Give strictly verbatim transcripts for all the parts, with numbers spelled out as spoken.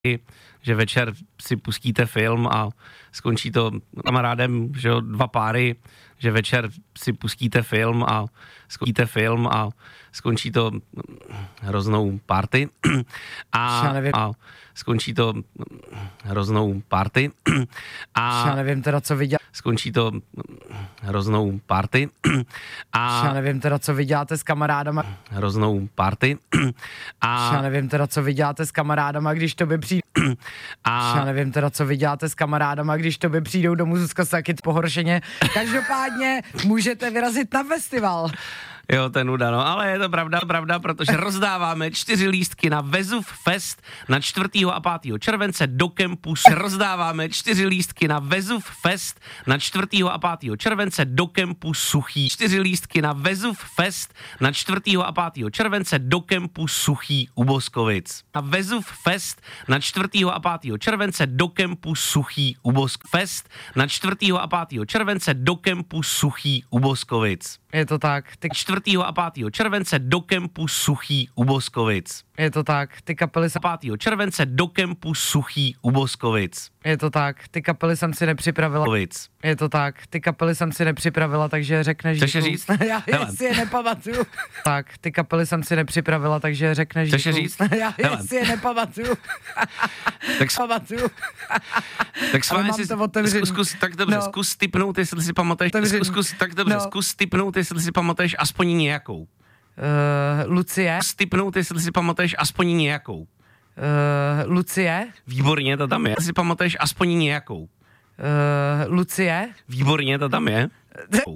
že večer si pustíte film a skončí to kamarádem, že jo, dva páry, že večer si pustíte film a skončíte film a skončí to hroznou party a, a skončí to hroznou party a já nevím teda, co vy děláte. Skončí to hroznou party a já nevím teda, co vy děláte s kamarádama. Hroznou party a já nevím teda, co vy děláte s kamarádama, když to by přijde. a já nevím teda, co vy děláte s kamarádama, když to by přijdou domů Zuzka Sakyt pohoršeně. Každopádně můžete vyrazit na festival. Jo, ten nuda, no, ale je to pravda, pravda, protože rozdáváme čtyři lístky na Vezuv Fest na čtvrtého a pátého července do kempu. Rozdáváme čtyři lístky na Vezuv Fest na čtvrtého a pátého července do kempu Suchý. Čtyři lístky na Vezuv Fest na čtvrtého a pátého července do kempu Suchý u Boskovic. Na Vezuv Fest na čtvrtého a pátého července do kempu Suchý u Boskovic. Fest na čtvrtého a pátého července do kempu Suchý u Boskovic. Je to tak. Ty čtvrtého a pátého července do kempu Suchý u Boskovic. Je to tak. Ty kapely se pátého července do kempu Suchý u Boskovic. Je to tak. Ty kapely jsem si nepřipravila. Kovic. Je to tak. Ty kapely jsem si nepřipravila, takže řekneš. Chceš je říct? Já Hele. si je nepamatuju. Tak, ty kapely jsem si nepřipravila, takže řekneš. Chceš je říct? Já Hele. si je nepamatuju. Tak s- Pamatuju. Tak s Ale vámi mám si to otevřený. zkus, zkus, tak dobře, No. zkus tipnout, jestli si pamatuješ, Otevřený. zkus, zkus, tak dobře, No. zkus tipnout, jestli si pamatuješ aspoň nějakou. Uh, Lucie. Zkus tipnout, jestli si pamatuješ aspoň nějakou. Uh, Lucie. Výborně, to tam je. Jestli si pamatuješ aspoň nějakou. Uh, Lucie. Výborně, to tam je. Uh,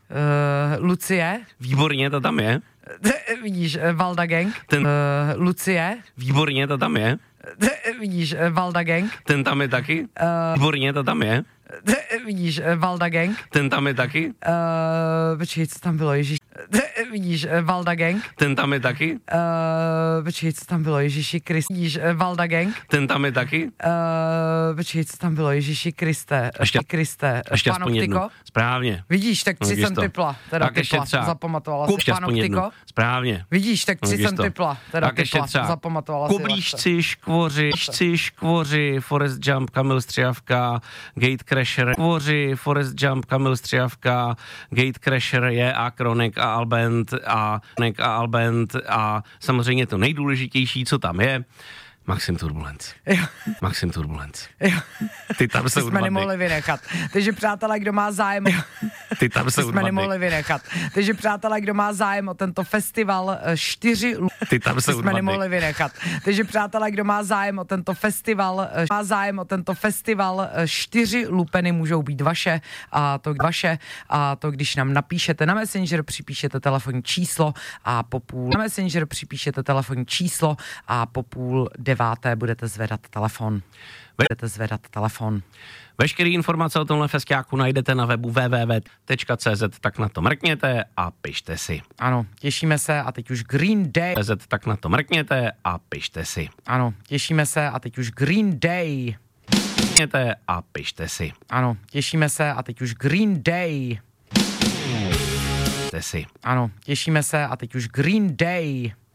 Lucie. Výborně, to tam je. Vidíš, uh, Valda Gang. Ten- Uh, Lucie. Výborně, to tam je. Vidíš, uh, Valda Gang. Ten tam je taky. Uh, Výborně, to tam je. Vidíš, uh, Valda Gang. Ten tam je taky. Uh, počkej, co tam bylo, Ježíš. Vidíš, uh, Valda Gang. Ten tam je taky. Uh, počkej, co tam bylo, Ježíši Kriste. Vidíš, uh, Valda Gang. Ten tam je taky. Uh, počkej, co tam bylo, Ježíši Kriste. Ještě- Kriste. Ještě aspoň jednu. Panoptiko. Správně. Vidíš, tak tři Vidíš jsem to. typla. Teda Tak ještě typla, třeba. zapamatovala si. Ještě aspoň jednu. Panoptiko. Správně. Vidíš, tak tři Vidíš jsem to. typla. Teda Tak ještě typla, třeba. zapamatovala si. lehce. Kublížci, škvoři, škvoři, škvoři, Forest Jump, Kamil Střijavka, Gatecrasher, škvoři, Forest Jump, Kamil Střijavka, Gatecrasher je a Kronik a Albent a Kronik a Albent a samozřejmě to nejdůležitější, co tam je, Maxim Turbulence. Jo. Maxim Turbulence. Jo. Ty tam To jsou jsme dva nemohli dny. vynechat. Takže přátelé, kdo má zájem, Ty tam to jsou jsme dva nemohli dny. vynechat. Takže přátelé, kdo má zájem o tento festival eh, čtyři lu- Ty tam to jsou jsme dva nemohli dny. vynechat. Takže přátelé, kdo má zájem o tento festival, eh, má zájem o tento festival, eh, čtyři lupeny můžou být vaše a to vaše a to, když nám napíšete na Messenger, připíšete telefonní číslo a po půl na Messenger připíšete telefonní číslo a po půl deváté budete zvedat telefon. Budete zvedat telefon. Veškeré informace o tomhle festiáku najdete na webu w w w tečka c z, tak na to mrkněte a pište si. Ano, těšíme se a teď už Green Day. C Z, tak na to mrkněte a pište si. Ano, těšíme se a teď už Green Day. Mrkněte a pište si. Ano, těšíme se a teď už Green Day. Pište si. Ano, těšíme se a teď už Green Day.